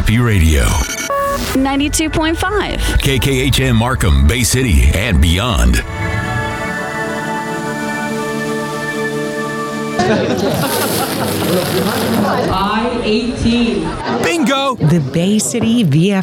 Happy Radio. 92.5. KKHM Markham, Bay City, and beyond. I-18. Bingo! The Bay City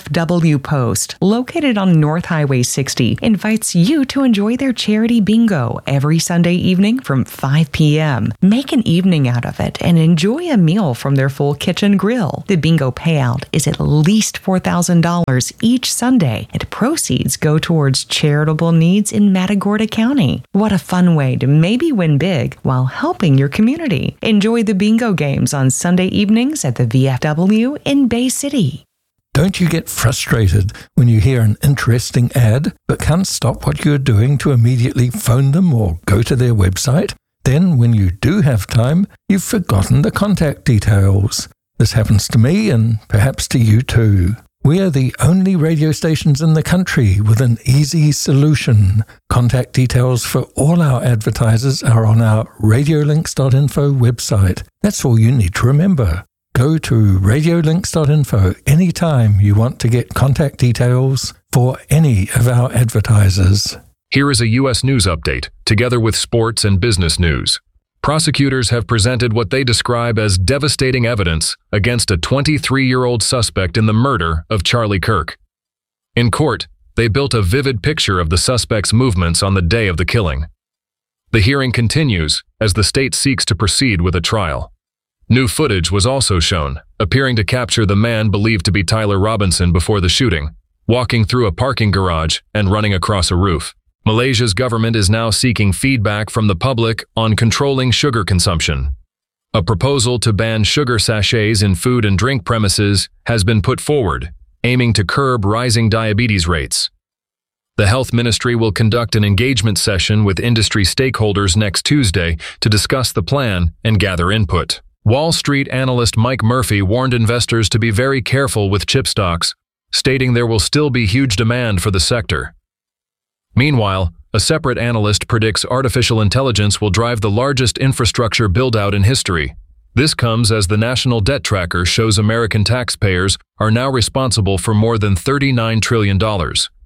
VFW Post, located on North Highway 60, invites you to enjoy their charity bingo every Sunday evening from 5 p.m. Make an evening out of it and enjoy a meal from their full kitchen grill. The bingo payout is at least $4,000 each Sunday, and proceeds go towards charitable needs in Matagorda County. What a fun way to maybe win big while helping your community. Enjoy the bingo games on Sunday evenings at the VFW in Bay City. Don't you get frustrated when you hear an interesting ad but can't stop what you're doing to immediately phone them or go to their website? Then, when you do have time, you've forgotten the contact details. This happens to me and perhaps to you too. We are the only radio stations in the country with an easy solution. Contact details for all our advertisers are on our radiolinks.info website. That's all you need to remember. Go to radiolinks.info anytime you want to get contact details for any of our advertisers. Here is a U.S. news update, together with sports and business news. Prosecutors have presented what they describe as devastating evidence against a 23-year-old suspect in the murder of Charlie Kirk. In court, they built a vivid picture of the suspect's movements on the day of the killing. The hearing continues as the state seeks to proceed with a trial. New footage was also shown, appearing to capture the man believed to be Tyler Robinson before the shooting, walking through a parking garage and running across a roof. Malaysia's government is now seeking feedback from the public on controlling sugar consumption. A proposal to ban sugar sachets in food and drink premises has been put forward, aiming to curb rising diabetes rates. The Health Ministry will conduct an engagement session with industry stakeholders next Tuesday to discuss the plan and gather input. Wall Street analyst Mike Murphy warned investors to be very careful with chip stocks, stating there will still be huge demand for the sector. Meanwhile, a separate analyst predicts artificial intelligence will drive the largest infrastructure build-out in history. This comes as the National Debt Tracker shows American taxpayers are now responsible for more than $39 trillion.